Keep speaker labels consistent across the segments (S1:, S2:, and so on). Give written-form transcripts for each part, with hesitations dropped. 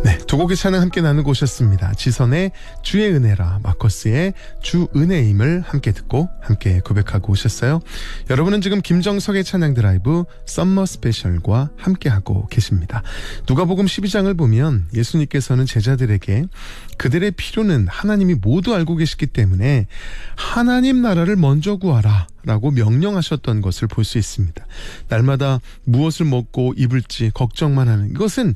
S1: 네, 두 곡의 찬양 함께 나누고 오셨습니다. 지선의 주의 은혜라, 마커스의 주 은혜임을 함께 듣고 함께 고백하고 오셨어요. 여러분은 지금 김정석의 찬양 드라이브 썸머 스페셜과 함께하고 계십니다. 누가복음 12장을 보면 예수님께서는 제자들에게 그들의 필요는 하나님이 모두 알고 계시기 때문에 하나님 나라를 먼저 구하라 라고 명령하셨던 것을 볼 수 있습니다. 날마다 무엇을 먹고 입을지 걱정만 하는 이것은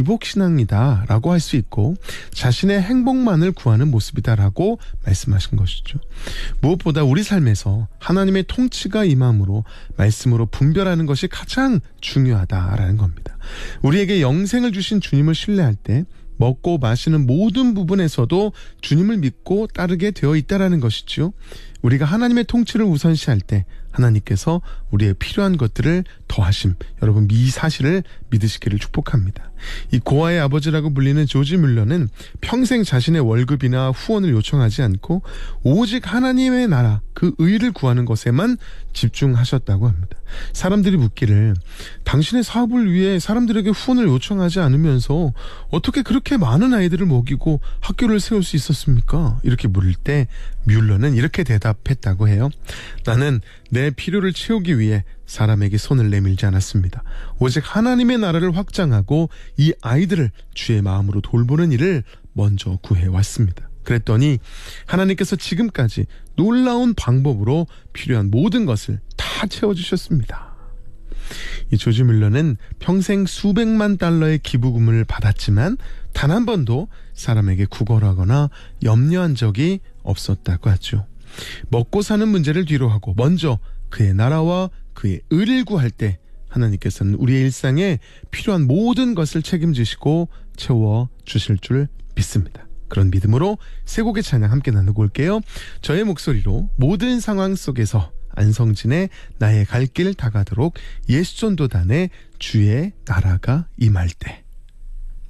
S1: 기복신앙이다 라고 할 수 있고 자신의 행복만을 구하는 모습이다 라고 말씀하신 것이죠. 무엇보다 우리 삶에서 하나님의 통치가 임함으로 말씀으로 분별하는 것이 가장 중요하다라는 겁니다. 우리에게 영생을 주신 주님을 신뢰할 때 먹고 마시는 모든 부분에서도 주님을 믿고 따르게 되어 있다라는 것이죠. 우리가 하나님의 통치를 우선시할 때 하나님께서 우리의 필요한 것들을 더하심, 여러분 이 사실을 믿으시기를 축복합니다. 이 고아의 아버지라고 불리는 조지 뮬러는 평생 자신의 월급이나 후원을 요청하지 않고 오직 하나님의 나라, 그 의를 구하는 것에만 집중하셨다고 합니다. 사람들이 묻기를 당신의 사업을 위해 사람들에게 후원을 요청하지 않으면서 어떻게 그렇게 많은 아이들을 먹이고 학교를 세울 수 있었습니까? 이렇게 물을 때 뮬러는 이렇게 대답했다고 해요. 나는 내 필요를 채우기 위해 사람에게 손을 내밀지 않았습니다. 오직 하나님의 나라를 확장하고 이 아이들을 주의 마음으로 돌보는 일을 먼저 구해왔습니다. 그랬더니 하나님께서 지금까지 놀라운 방법으로 필요한 모든 것을 다 채워주셨습니다. 이 조지 뮬러는 평생 수백만 달러의 기부금을 받았지만 단 한 번도 사람에게 구걸하거나 염려한 적이 없었다고 하죠. 먹고 사는 문제를 뒤로 하고 먼저 그의 나라와 그의 의를 구할 때 하나님께서는 우리의 일상에 필요한 모든 것을 책임지시고 채워주실 줄 믿습니다. 그런 믿음으로 세 곡의 찬양 함께 나누고 올게요. 저의 목소리로 모든 상황 속에서 안성진의 나의 갈 길 다가도록 예수전도단의 주의 나라가 임할 때.